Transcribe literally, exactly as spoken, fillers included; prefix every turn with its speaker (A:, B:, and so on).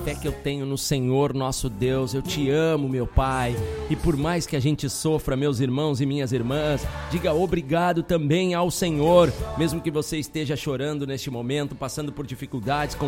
A: fé que eu tenho no Senhor nosso Deus. Eu te amo, meu Pai. E por mais que a gente sofra, meus irmãos e minhas irmãs, diga obrigado também ao Senhor, mesmo que você esteja chorando neste momento, passando por dificuldades, com